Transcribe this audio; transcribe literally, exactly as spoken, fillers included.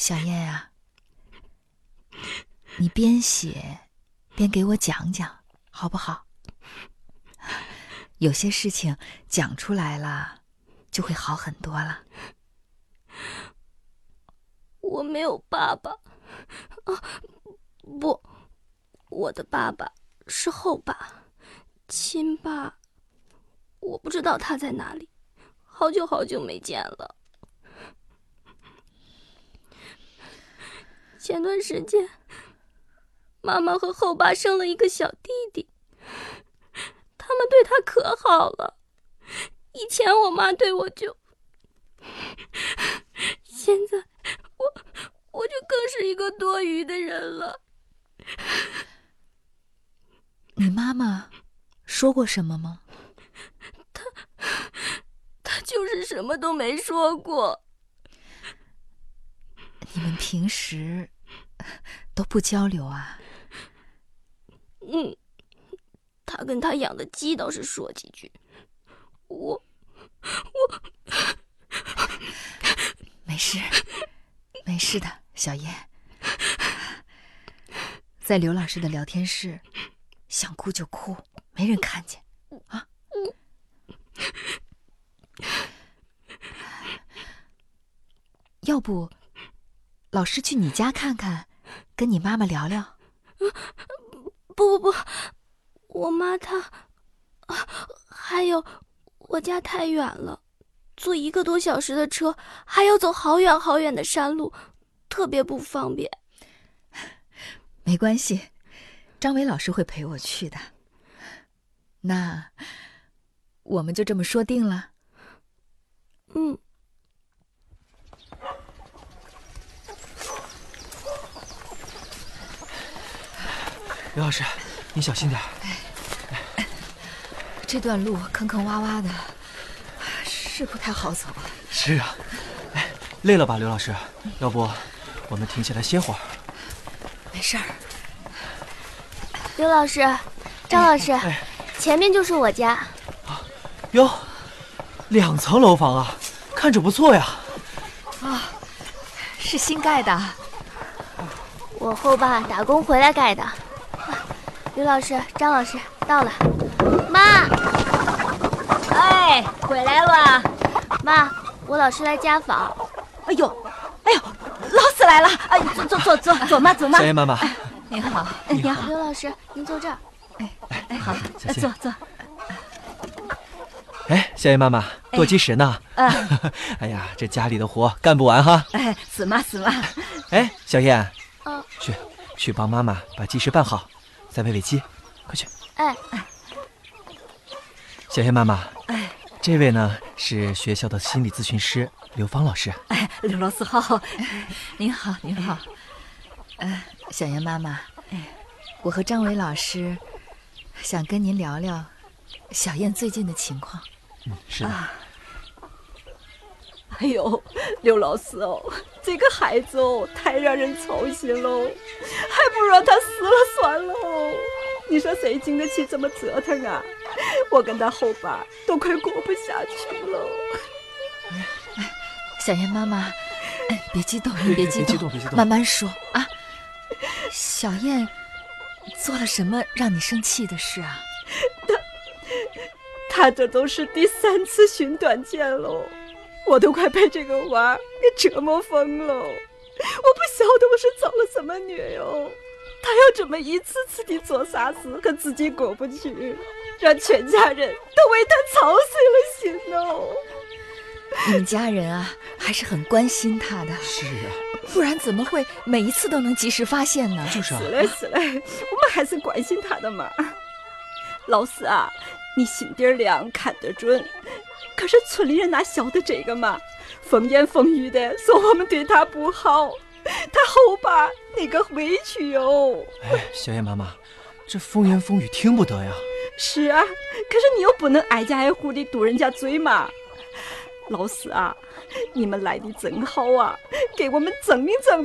小燕啊，你边写边给我讲讲好不好？有些事情讲出来了就会好很多了。 我没有爸爸啊，不，我的爸爸是后爸，亲爸我不知道他在哪里，好久好久没见了。前段时间妈妈和后爸生了一个小弟弟，他们对他可好了，以前我妈对我就，现在我我就更是一个多余的人了。 你妈妈说过什么吗？ 她她就是什么都没说过。 你们平时都不交流啊？ 嗯，他跟他养的鸡倒是说几句。我我没事没事的，小燕。在刘老师的聊天室，想哭就哭，没人看见啊。要不老师去你家看看，跟你妈妈聊聊。 不不不，我妈她，还有我家太远了，坐一个多小时的车，还要走好远好远的山路，特别不方便。 没关系，张伟老师会陪我去的。那我们就这么说定了。 嗯。 刘老师，你小心点。 哎，这段路坑坑洼洼的，是不太好走啊。 是啊，哎，累了吧，刘老师？要不我们停下来歇会儿？ 没事儿。 刘老师，张老师，哎、前面就是我家。 啊，哟，两层楼房啊，看着不错呀。 啊，是新盖的。 我后爸打工回来盖的。刘老师，张老师，到了。妈， 哎，回来了。 妈，我老师来家访。 哎呦，哎呦，老师来了！哎，坐坐坐坐坐嘛坐嘛。 小燕妈妈， 哎、您好， 你好。 刘老师，您坐这儿。 哎哎，好，坐坐。 哎，小燕妈妈，剁鸡食呢。 嗯。 哎呀，这家里的活干不完哈。 哎，是嘛是嘛。 哎，小燕， 嗯， 去去帮妈妈把鸡食拌好。再喂喂鸡，快去！ 哎， 小燕妈妈， 哎， 这位呢是学校的心理咨询师刘芳老师。 哎，刘老师好。 您好，您好。呃，小燕妈妈，哎，我和张伟老师想跟您聊聊小燕最近的情况。 嗯，是的。啊、 哎呦，刘老师哦，这个孩子哦，太让人操心喽，还不如让他死了算了。你说谁经得起这么折腾啊？我跟他后爸都快过不下去了。 哎哎，小燕妈妈，哎，别激动，别激动， 别激动，别激动， 慢慢说啊。小燕做了什么让你生气的事啊？ 他他这都是第三次寻短见喽。我都快被这个娃给折磨疯了，我不晓得我是遭了什么虐哟。他要这么一次次的做傻事，和自己过不去，让全家人都为他操碎了心哦。 你们家人啊，还是很关心他的。 是啊， 不然怎么会每一次都能及时发现呢？ 就是啊。 是嘞是嘞，我们还是关心他的嘛。老师啊，你心底亮，看得准。可是村里人哪晓得这个嘛？风言风语的说我们对他不好，他后爸那个委屈哟。 哎，小燕妈妈，这风言风语听不得呀。 是啊，可是你又不能挨家挨户的堵人家嘴嘛。老师啊，你们来的真好啊，给我们证明证明。